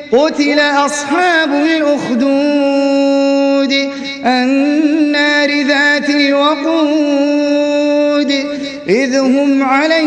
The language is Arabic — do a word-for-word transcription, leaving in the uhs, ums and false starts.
قتل أصحاب الأخدود النار ذات الوقود إذ هم عليها